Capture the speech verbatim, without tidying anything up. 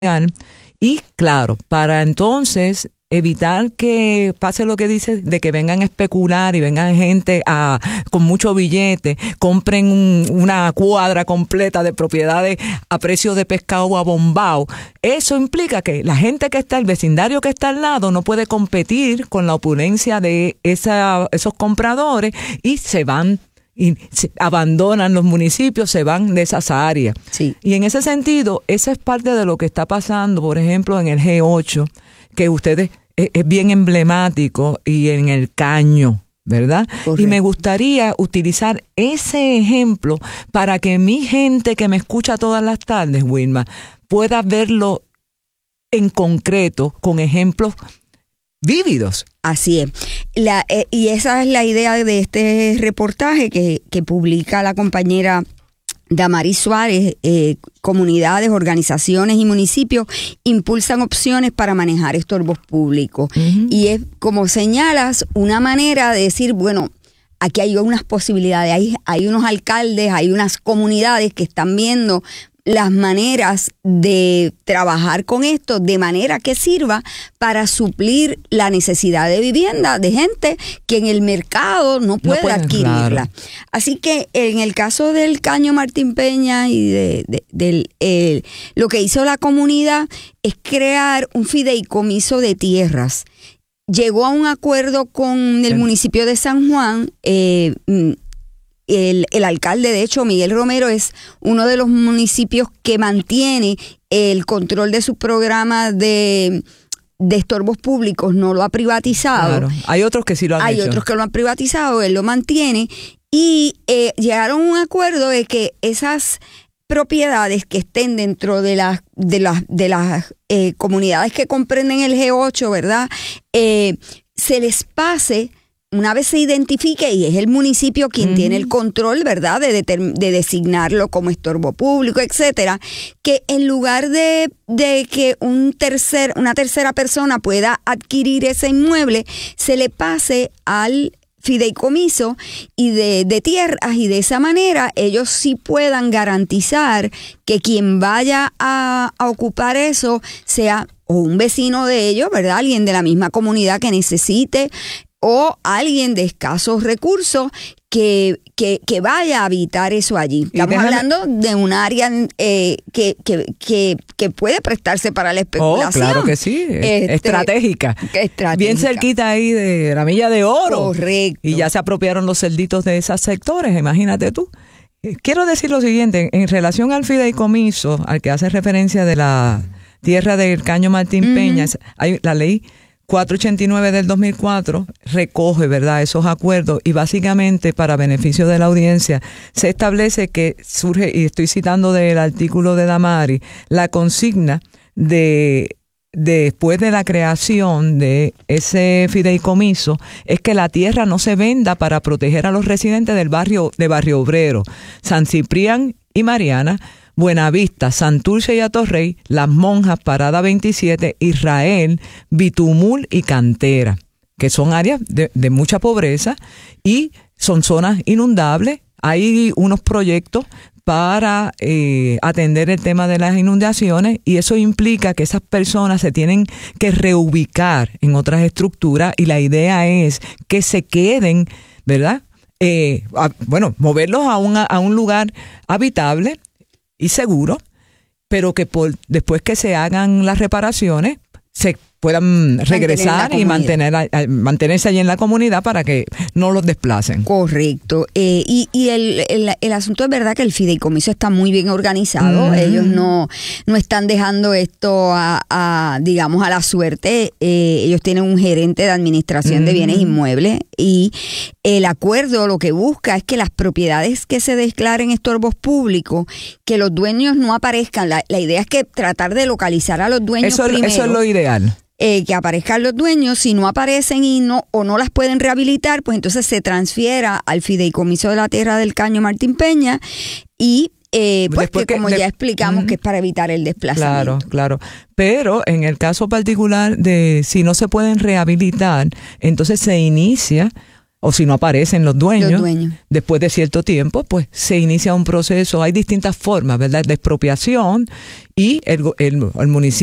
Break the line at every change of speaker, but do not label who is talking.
y claro, para entonces evitar que pase lo que dice, de que vengan a especular y vengan gente a con mucho billete, compren un, una cuadra completa de propiedades a precio de pescado abombado. Eso implica que la gente que está, el vecindario que está al lado, no puede competir con la opulencia de esa, esos compradores y se van y se abandonan los municipios, se van de esas áreas.
Sí. Y
en ese sentido, esa es parte de lo que está pasando, por ejemplo, en el G ocho, que ustedes es, es bien emblemático, y en el Caño, ¿verdad? Correcto. Y me gustaría utilizar ese ejemplo para que mi gente que me escucha todas las tardes, Wilma, pueda verlo en concreto con ejemplos vívidos.
Así es. La, eh, y esa es la idea de este reportaje que, que publica la compañera Damaris Suárez. Eh, comunidades, organizaciones y municipios impulsan opciones para manejar estorbos públicos. Uh-huh. Y es, como señalas, una manera de decir, bueno, aquí hay unas posibilidades, hay, hay unos alcaldes, hay unas comunidades que están viendo las maneras de trabajar con esto de manera que sirva para suplir la necesidad de vivienda de gente que en el mercado no puede no pueden, adquirirla. Claro. Así que en el caso del Caño Martín Peña y de, de, de eh, lo que hizo la comunidad es crear un fideicomiso de tierras. Llegó a un acuerdo con el sí. municipio de San Juan. eh, El, el alcalde, de hecho, Miguel Romero, es uno de los municipios que mantiene el control de sus programas de, de estorbos públicos, no lo ha privatizado.
Claro. Hay otros que sí lo han
Hay
hecho.
Hay otros que lo han privatizado, él lo mantiene, y eh, llegaron a un acuerdo de que esas propiedades que estén dentro de las de las de las eh, comunidades que comprenden el G ocho, ¿verdad? Eh, se les pase. Una vez se identifique, y es el municipio quien uh-huh. tiene el control, ¿verdad?, de, determ- de designarlo como estorbo público, etcétera, que en lugar de, de que un tercer, una tercera persona pueda adquirir ese inmueble, se le pase al fideicomiso y de, de tierras, y de esa manera ellos sí puedan garantizar que quien vaya a, a ocupar eso sea o un vecino de ellos, ¿verdad?, alguien de la misma comunidad que necesite, o alguien de escasos recursos que, que, que vaya a habitar eso allí. Estamos déjame, hablando de un área eh, que, que, que, que puede prestarse para la especulación.
Oh, claro que sí, este, estratégica.
estratégica.
Bien cerquita ahí de la Milla de Oro.
Correcto.
Y ya se apropiaron los cerditos de esos sectores, imagínate tú. Quiero decir lo siguiente, en relación al fideicomiso, al que hace referencia de la tierra del Caño Martín uh-huh. Peña, hay la ley cuatrocientos ochenta y nueve del dos mil cuatro recoge, ¿verdad?, esos acuerdos, y básicamente, para beneficio de la audiencia, se establece que surge, y estoy citando del artículo de Damaris, la consigna de, de después de la creación de ese fideicomiso, es que la tierra no se venda para proteger a los residentes del barrio de Barrio Obrero, San Ciprián y Mariana, Buenavista, Santurce y Atorrey, Las Monjas, Parada veintisiete, Israel, Bitumul y Cantera, que son áreas de, de mucha pobreza y son zonas inundables. Hay unos proyectos para eh, atender el tema de las inundaciones, y eso implica que esas personas se tienen que reubicar en otras estructuras, y la idea es que se queden, ¿verdad? Eh, a, bueno, moverlos a un, a un lugar habitable y seguro, pero que por después que se hagan las reparaciones se puedan regresar y mantener mantenerse allí en la comunidad para que no los desplacen.
Correcto. Eh, y y el, el, el asunto es verdad que el fideicomiso está muy bien organizado. Mm. Ellos no, no están dejando esto a, a digamos, a la suerte. Eh, ellos tienen un gerente de administración mm. de bienes inmuebles, y el acuerdo lo que busca es que las propiedades que se declaren estorbos públicos, que los dueños no aparezcan. La, la idea es que tratar de localizar a los dueños
eso,
primero.
Eso es lo ideal.
Eh, que aparezcan los dueños. Si no aparecen y no o no las pueden rehabilitar, pues entonces se transfiera al fideicomiso de la tierra del Caño Martín Peña, y eh, pues que, que como de, ya explicamos, uh-huh. que es para evitar el desplazamiento.
Claro, claro. Pero en el caso particular de si no se pueden rehabilitar, entonces se inicia o si no aparecen los dueños,
Los dueños.
después de cierto tiempo, pues se inicia un proceso. Hay distintas formas, ¿verdad?, de expropiación y el, el, el municipio